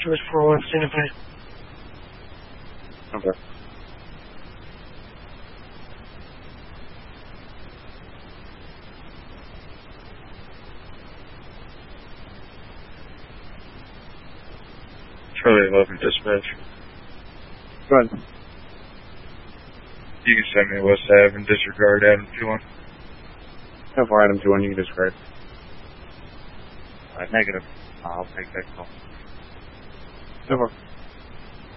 George 401, stand by. Okay. Charlie 11 dispatch. Go ahead. You can send me West Ave and disregard Adam 21. How far Adam 21 you can disregard? Negative. I'll take that call. So far.